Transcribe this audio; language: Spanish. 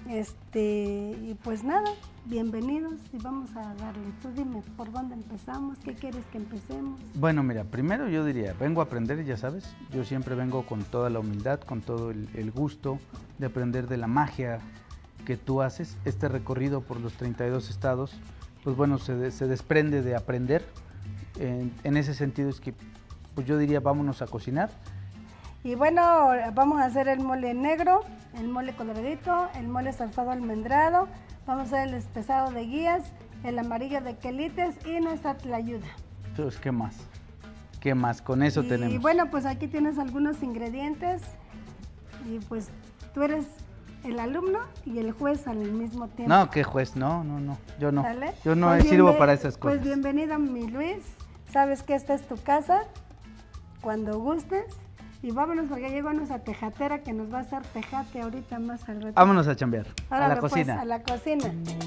Y pues nada, bienvenidos y vamos a darle. Tú dime, ¿por dónde empezamos? ¿Qué quieres que empecemos? Bueno, mira, primero yo diría, vengo a aprender, ya sabes, yo siempre vengo con toda la humildad, con todo el gusto de aprender de la magia que tú haces. Este recorrido por los 32 estados, pues bueno, se desprende de aprender. En ese sentido es que, pues yo diría, vámonos a cocinar. Y bueno, vamos a hacer el mole negro, el mole coloradito, el mole salsado almendrado, vamos a hacer el espesado de guías, el amarillo de quelites y nuestra tlayuda. Entonces, ¿qué más? ¿Qué más? Con eso tenemos. Y bueno, pues aquí tienes algunos ingredientes y pues tú eres el alumno y el juez al mismo tiempo. No, ¿qué juez? No, yo no. ¿Sale? Yo no Pues sirvo para esas cosas. Pues bienvenido, mi Luis. Sabes que esta es tu casa, cuando gustes. Y vámonos porque llegó nuestra tejatera que nos va a hacer tejate ahorita más al rato. Vámonos a chambear, Órale, a la cocina. Pues, a la cocina.